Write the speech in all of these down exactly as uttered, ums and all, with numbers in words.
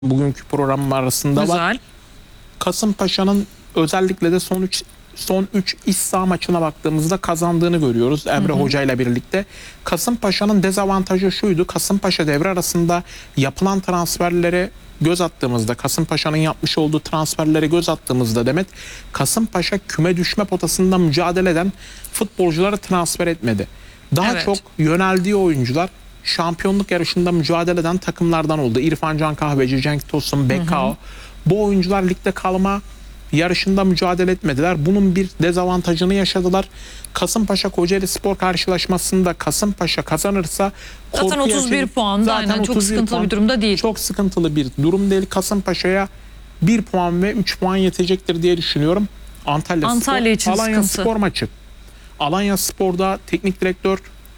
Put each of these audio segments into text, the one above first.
bugünkü programım arasında Güzel. var. Kasımpaşa'nın özellikle de son üç son üç iç saha maçına baktığımızda kazandığını görüyoruz Emre hı hı. Hoca ile birlikte. Kasımpaşa'nın dezavantajı şuydu. Kasımpaşa devre arasında yapılan transferlere göz attığımızda, Kasımpaşa'nın yapmış olduğu transferlere göz attığımızda Demet, Kasımpaşa küme düşme potasında mücadele eden futbolcuları transfer etmedi. Daha Evet. çok yöneldiği oyuncular şampiyonluk yarışında mücadele eden takımlardan oldu. İrfan Can Kahveci, Cenk Tosun, Bekao. Bu oyuncular ligde kalma yarışında mücadele etmediler. Bunun bir dezavantajını yaşadılar. Kasımpaşa Kocaeli Spor karşılaşmasında Kasımpaşa kazanırsa Zaten otuz bir yaşayıp, puan da aynen çok sıkıntılı puan, bir durumda değil. Çok sıkıntılı bir durum değil. Kasımpaşa'ya bir puan ve üç puan yetecektir diye düşünüyorum. Antalya, Antalya Spor, için Alanya sıkıntı. Spor maçı. Alanya Spor'da teknik direktör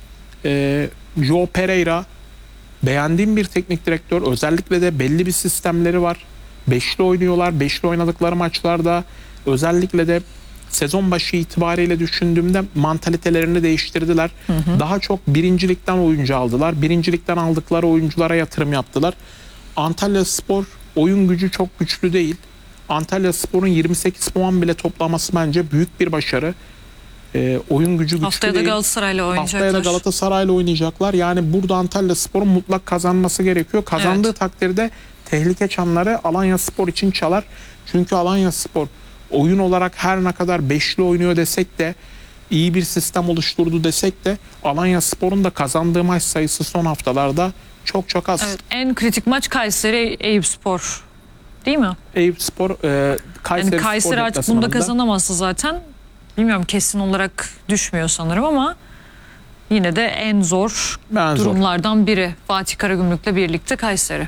e, Joe Pereira beğendiğim bir teknik direktör. Özellikle de belli bir sistemleri var. Beşli oynuyorlar. Beşli oynadıkları maçlarda özellikle de sezon başı itibariyle düşündüğümde mantalitelerini değiştirdiler. Hı hı. Daha çok birincilikten oyuncu aldılar. Birincilikten aldıkları oyunculara yatırım yaptılar. Antalya Spor oyun gücü çok güçlü değil. Antalya Spor'un yirmi sekiz puan bile toplaması bence büyük bir başarı. E, oyun gücü güçlü Haftaya değil. da Galatasaray'la oynayacaklar. Haftaya da Galatasaray'la oynayacaklar. Yani burada Antalya Spor'un mutlak kazanması gerekiyor. Kazandığı Evet. takdirde tehlike çanları Alanya Spor için çalar. Çünkü Alanya Spor oyun olarak her ne kadar beşli oynuyor desek de, iyi bir sistem oluşturdu desek de, Alanya Spor'un da kazandığı maç sayısı son haftalarda çok çok az. Evet, en kritik maç Kayseri Eyüpspor. Değil mi? Eyüpspor, e, Kayseri, Yani Kayseri Spor artık bunda deplasmanında kazanamazsa zaten, bilmiyorum, kesin olarak düşmüyor sanırım ama yine de en zor Ben zor. durumlardan biri. Fatih Karagümrük'le birlikte Kayseri.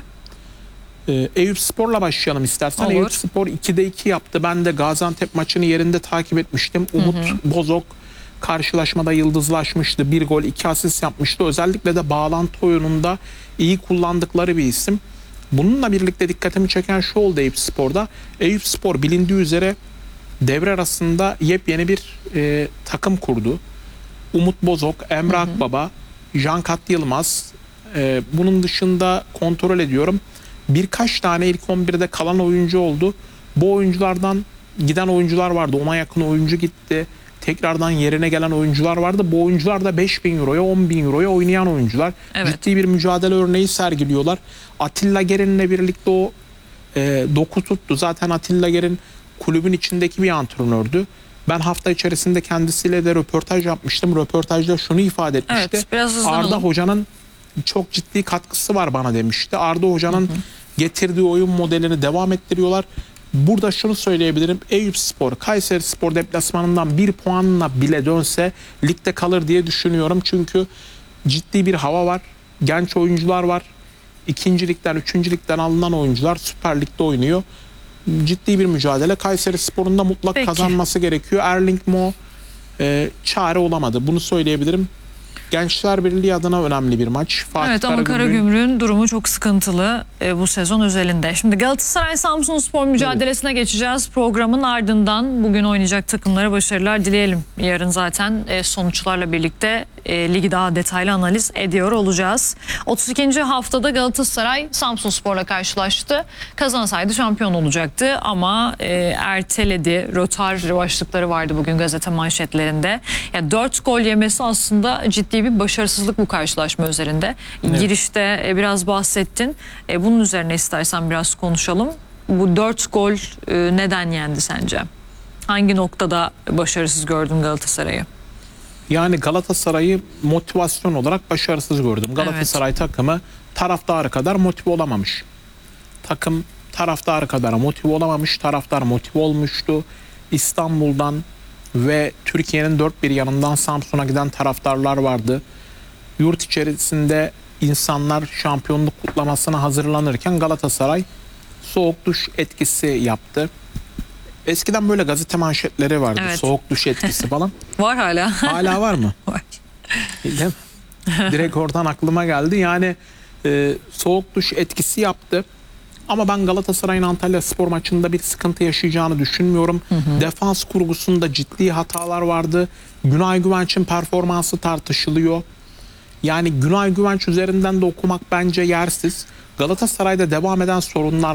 Ee, Eyüpspor'la başlayalım istersen. Olur. Eyüpspor ikide iki yaptı. Ben de Gaziantep maçını yerinde takip etmiştim. Umut hı hı. Bozok karşılaşmada yıldızlaşmıştı. Bir gol, iki asist yapmıştı. Özellikle de bağlantı oyununda iyi kullandıkları bir isim. Bununla birlikte dikkatimi çeken şu oldu Eyüpspor'da. Eyüpspor bilindiği üzere devre arasında yepyeni bir e, takım kurdu. Umut Bozok, Emre hı hı. Akbaba, Cankat Yılmaz. E, bunun dışında kontrol ediyorum. Birkaç tane ilk on birde kalan oyuncu oldu. Bu oyunculardan giden oyuncular vardı. Ona yakın oyuncu gitti. Tekrardan yerine gelen oyuncular vardı. Bu oyuncular da beş bin euroya, on bin euroya oynayan oyuncular. Evet. Ciddi bir mücadele örneği sergiliyorlar. Atilla Gerin'le birlikte o e, doku tuttu. Zaten Atilla Gerin kulübün içindeki bir antrenördü. Ben hafta içerisinde kendisiyle de röportaj yapmıştım. Röportajda şunu ifade etmişti. Evet, biraz Arda Hoca'nın çok ciddi katkısı var bana demişti. Arda Hoca'nın hı hı. getirdiği oyun modelini devam ettiriyorlar. Burada şunu söyleyebilirim. Eyüpspor, Kayserispor deplasmanından bir puanla bile dönse ligde kalır diye düşünüyorum. Çünkü ciddi bir hava var. Genç oyuncular var. İkinci ligden, üçüncü ligden alınan oyuncular Süper Lig'de oynuyor. Ciddi bir mücadele. Kayserispor'un da mutlak Peki. kazanması gerekiyor. Erling Mo e, çare olamadı. Bunu söyleyebilirim. Gençler Birliği adına önemli bir maç. Fatih evet ama Karagümrük'ün durumu çok sıkıntılı e, bu sezon özelinde. Şimdi Galatasaray Samsunspor mücadelesine evet. geçeceğiz. Programın ardından bugün oynayacak takımlara başarılar dileyelim. Yarın zaten e, sonuçlarla birlikte e, ligi daha detaylı analiz ediyor olacağız. otuz ikinci haftada Galatasaray Samsunspor'la karşılaştı. Kazansaydı şampiyon olacaktı ama e, erteledi. Rötar başlıkları vardı bugün gazete manşetlerinde. Ya dört gol yemesi aslında ciddi bir başarısızlık bu karşılaşma üzerinde. Evet. Girişte biraz bahsettin. Bunun üzerine istersen biraz konuşalım. Bu dört gol neden yendi sence? Hangi noktada başarısız gördün Galatasaray'ı? Yani Galatasaray'ı motivasyon olarak başarısız gördüm. Galatasaray evet. takımı taraftarı kadar motive olamamış. Takım taraftarı kadar motive olamamış. Taraftar motive olmuştu. İstanbul'dan ve Türkiye'nin dört bir yanından Samsun'a giden taraftarlar vardı. Yurt içerisinde insanlar şampiyonluk kutlamasına hazırlanırken Galatasaray soğuk duş etkisi yaptı. Eskiden böyle gazete manşetleri vardı. Evet. Soğuk duş etkisi falan. Var hala. Hala var mı? Var. Direkt oradan aklıma geldi. Yani e, soğuk duş etkisi yaptı. Ama ben Galatasaray'ın Antalya Spor maçında bir sıkıntı yaşayacağını düşünmüyorum. Hı hı. Defans kurgusunda ciddi hatalar vardı. Günay Güvenç'in performansı tartışılıyor. Yani Günay Güvenç üzerinden de okumak bence yersiz. Galatasaray'da devam eden sorunlar